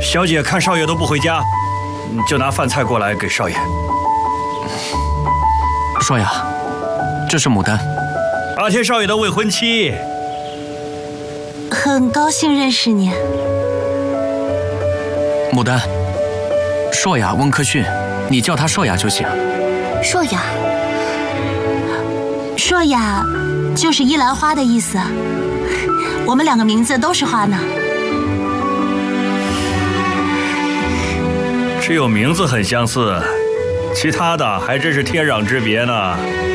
小姐看少爷都不回家，就拿饭菜过来给少爷。 硕雅，这是牡丹， 阿天少爷的未婚妻。 很高兴认识你。 牡丹，硕雅温客逊，你叫她硕雅就行。 硕雅，硕雅就是依兰花的意思。我们两个名字都是花呢。 只有名字很相似，其他的还真是天壤之别呢。